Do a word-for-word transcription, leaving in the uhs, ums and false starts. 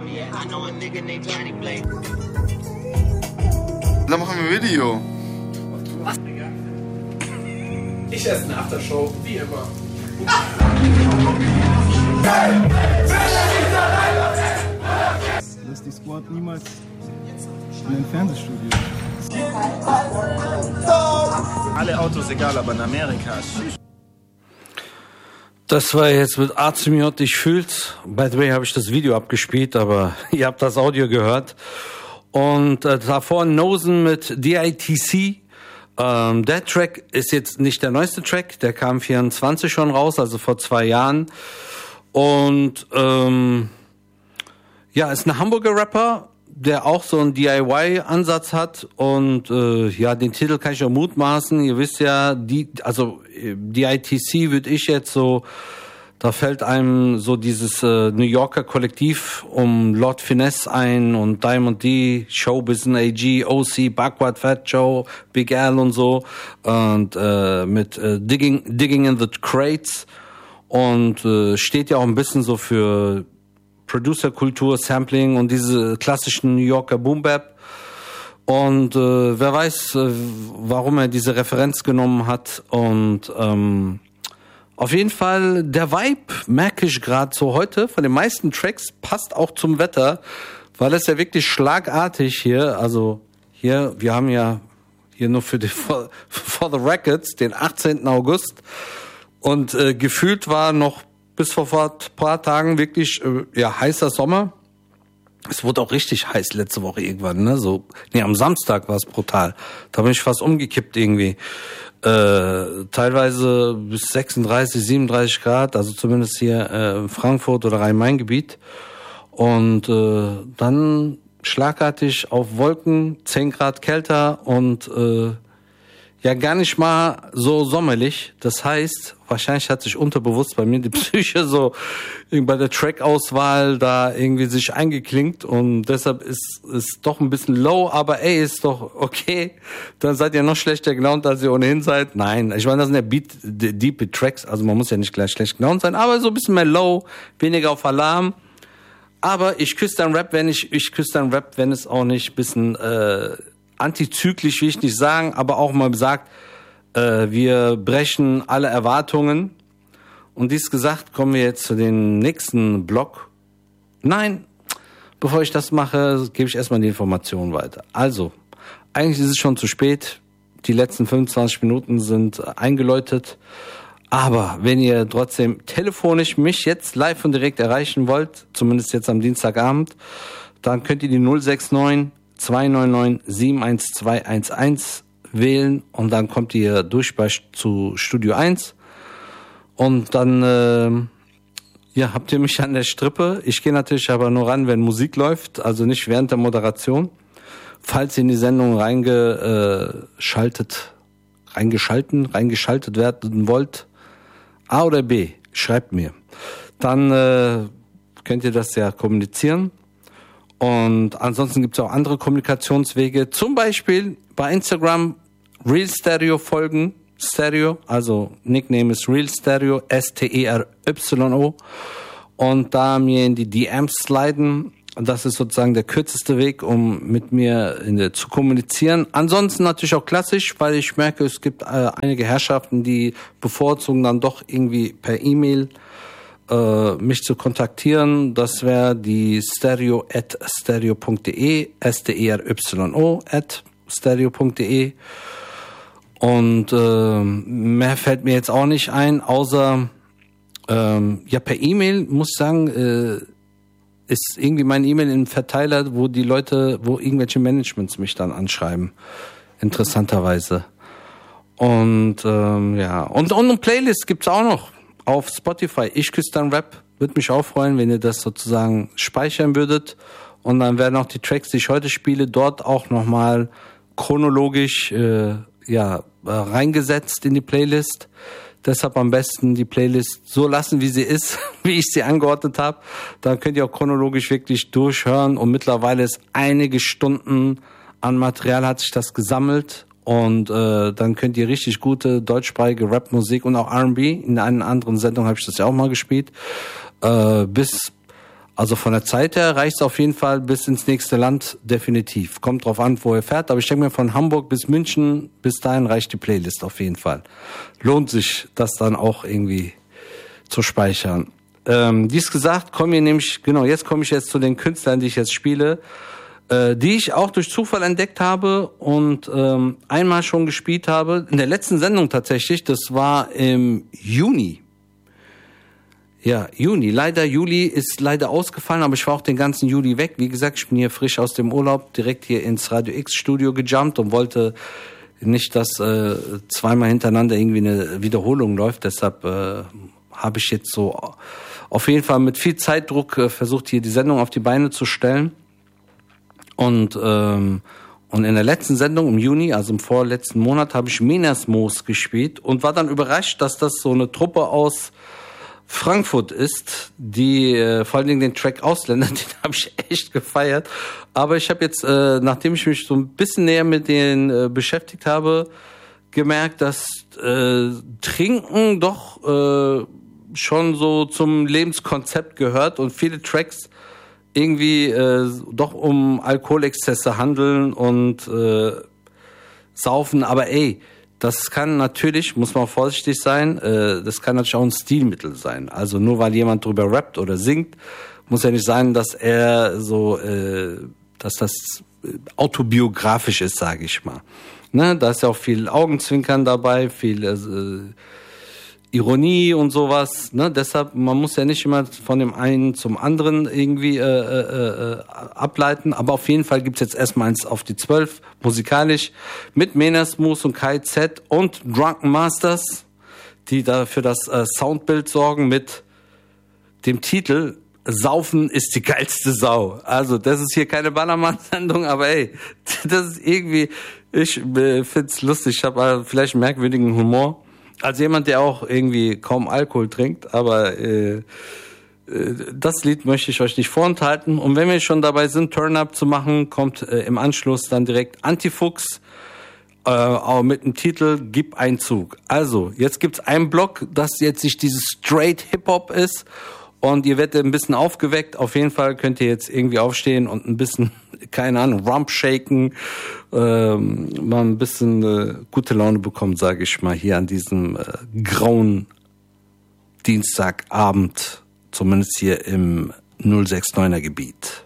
Dann machen wir ein Video. Was? Ich esse eine Aftershow, wie immer. Lass die Squad niemals in ein Fernsehstudio. Alle Autos egal, aber in Amerika. Das war jetzt mit A zum J, ich fühl's. By the way habe ich das Video abgespielt, aber ihr habt das Audio gehört. Und äh, davor Nosen mit D I T C. Ähm, der Track ist jetzt nicht der neueste Track, der kam vierundzwanzig schon raus, also vor zwei Jahren. Und ähm, ja, ist ein Hamburger Rapper, der auch so einen D I Y-Ansatz hat. Und äh, ja, den Titel kann ich auch mutmaßen. Ihr wisst ja, die, also D I T C würde ich jetzt so, da fällt einem so dieses äh, New Yorker Kollektiv um Lord Finesse ein und Diamond D, Showbiz A G, O C, Backward Fat Joe, Big Al und so. Und äh, mit äh, Digging, Digging in the Crates. Und äh, steht ja auch ein bisschen so für Producer-Kultur, Sampling und diese klassischen New Yorker Boom-Bap. Und äh, wer weiß, äh, warum er diese Referenz genommen hat. Und ähm, auf jeden Fall, der Vibe merke ich gerade so heute von den meisten Tracks, passt auch zum Wetter, weil es ja wirklich schlagartig hier, also hier, wir haben ja hier nur für die For, for the Records den achtzehnten August und äh, gefühlt war noch bis vor ein paar Tagen wirklich äh, ja heißer Sommer. Es wurde auch richtig heiß letzte Woche irgendwann, ne? So, nee, am Samstag war es brutal. Da bin ich fast umgekippt irgendwie. Äh, teilweise bis sechsunddreißig, siebenunddreißig Grad, also zumindest hier äh, in Frankfurt oder Rhein-Main-Gebiet. Und äh, dann schlagartig auf Wolken, zehn Grad kälter und äh, ja gar nicht mal so sommerlich. Das heißt, wahrscheinlich hat sich unterbewusst bei mir die Psyche so bei der Track-Auswahl da irgendwie sich eingeklinkt und deshalb ist es doch ein bisschen low, aber ey, ist doch okay. Dann seid ihr noch schlechter gelaunt, als ihr ohnehin seid. Nein, ich meine, das sind ja Beat, deep Tracks, also man muss ja nicht gleich schlecht gelaunt sein, aber so ein bisschen mehr low, weniger auf Alarm. Aber ich küsse dann Rap, wenn ich, ich küsse dann Rap, wenn es auch nicht ein bisschen äh, antizyklisch, will ich nicht sagen, aber auch mal sagt, äh, wir brechen alle Erwartungen. Und dies gesagt, kommen wir jetzt zu dem nächsten Block. Nein, bevor ich das mache, gebe ich erstmal die Informationen weiter. Also, eigentlich ist es schon zu spät. Die letzten fünfundzwanzig Minuten sind eingeläutet. Aber wenn ihr trotzdem telefonisch mich jetzt live und direkt erreichen wollt, zumindest jetzt am Dienstagabend, dann könnt ihr die null sechs neun zwei neun neun sieben eins zwei eins eins wählen und dann kommt ihr durch bei, zu Studio eins und dann äh, ja, habt ihr mich an der Strippe. Ich gehe natürlich aber nur ran, wenn Musik läuft, also nicht während der Moderation. Falls ihr in die Sendung reingeschaltet, reingeschalten, reingeschaltet werden wollt, A oder B, schreibt mir. Dann äh, könnt ihr das ja kommunizieren. Und ansonsten gibt es auch andere Kommunikationswege, zum Beispiel bei Instagram Real Stereo folgen, Stereo, also Nickname ist Real Stereo, S T E R Y O, und da mir in die D Ms sliden, das ist sozusagen der kürzeste Weg, um mit mir in der, zu kommunizieren. Ansonsten natürlich auch klassisch, weil ich merke, es gibt äh, einige Herrschaften, die bevorzugen dann doch irgendwie per E-Mail Uh, mich zu kontaktieren. Das wäre die stereo at stereo punkt de, S T E R Y O at stereo punkt de. Und uh, mehr fällt mir jetzt auch nicht ein, außer uh, ja, per E-Mail muss ich sagen, uh, ist irgendwie mein E-Mail in einem Verteiler, wo die Leute, wo irgendwelche Managements mich dann anschreiben. Interessanterweise. Und ähm, ja, und, und eine Playlist gibt's auch noch. Auf Spotify, ich küsse dann Rap, würde mich auch freuen, wenn ihr das sozusagen speichern würdet. Und dann werden auch die Tracks, die ich heute spiele, dort auch nochmal chronologisch äh, ja, äh, reingesetzt in die Playlist. Deshalb am besten die Playlist so lassen, wie sie ist, wie ich sie angeordnet habe. Dann könnt ihr auch chronologisch wirklich durchhören. Und mittlerweile ist einige Stunden an Material hat sich das gesammelt. Und äh, dann könnt ihr richtig gute deutschsprachige Rap-Musik und auch R and B, in einer anderen Sendung habe ich das ja auch mal gespielt, äh, bis Also von der Zeit her reicht es auf jeden Fall bis ins nächste Land definitiv. Kommt drauf an, wo er fährt. Aber ich denke mir, von Hamburg bis München, bis dahin reicht die Playlist auf jeden Fall. Lohnt sich, das dann auch irgendwie zu speichern. Ähm, dies gesagt, kommen wir nämlich, genau, jetzt komme ich jetzt zu den Künstlern, die ich jetzt spiele, äh, die ich auch durch Zufall entdeckt habe und ähm, einmal schon gespielt habe. In der letzten Sendung tatsächlich, das war im Juni. Ja, Juni. Leider, Juli ist leider ausgefallen, aber ich war auch den ganzen Juli weg. Wie gesagt, ich bin hier frisch aus dem Urlaub, direkt hier ins Radio X Studio gejumpt und wollte nicht, dass äh, zweimal hintereinander irgendwie eine Wiederholung läuft. Deshalb äh, habe ich jetzt so auf jeden Fall mit viel Zeitdruck äh, versucht, hier die Sendung auf die Beine zu stellen. Und ähm, und in der letzten Sendung im Juni, also im vorletzten Monat, habe ich Menasmos gespielt und war dann überrascht, dass das so eine Truppe aus Frankfurt ist, die äh, vor allen Dingen den Track Ausländer, den habe ich echt gefeiert. Aber ich habe jetzt, äh, nachdem ich mich so ein bisschen näher mit denen äh, beschäftigt habe, gemerkt, dass äh, Trinken doch äh, schon so zum Lebenskonzept gehört und viele Tracks irgendwie äh, doch um Alkoholexzesse handeln und äh, saufen. Aber ey, das kann natürlich, muss man vorsichtig sein, äh, das kann natürlich auch ein Stilmittel sein. Also nur weil jemand drüber rappt oder singt, muss ja nicht sein, dass er so, äh, dass das autobiografisch ist, sage ich mal. Ne, da ist ja auch viel Augenzwinkern dabei, viel äh, Ironie und sowas. Ne, deshalb, man muss ja nicht immer von dem einen zum anderen irgendwie äh, äh, äh, ableiten. Aber auf jeden Fall gibt's jetzt erstmal eins auf die zwölf, musikalisch, mit Menasmos und Kai Z und Drunken Masters, die da für das äh, Soundbild sorgen mit dem Titel Saufen ist die geilste Sau. Also das ist hier keine Ballermann-Sendung, aber ey, das ist irgendwie, ich äh, find's lustig, ich habe äh, vielleicht einen merkwürdigen Humor. Als jemand, der auch irgendwie kaum Alkohol trinkt, aber äh, äh, das Lied möchte ich euch nicht vorenthalten. Und wenn wir schon dabei sind, Turn-Up zu machen, kommt äh, im Anschluss dann direkt Antifuchs, äh, auch mit dem Titel Gib einen Zug. Also, jetzt gibt's einen Block, das jetzt sich dieses Straight Hip-Hop ist und ihr werdet ein bisschen aufgeweckt. Auf jeden Fall könnt ihr jetzt irgendwie aufstehen und ein bisschen, keine Ahnung, Rump shaken, ähm, mal ein bisschen äh, gute Laune bekommen, sage ich mal, hier an diesem äh, grauen Dienstagabend, zumindest hier im null sechs neuner Gebiet.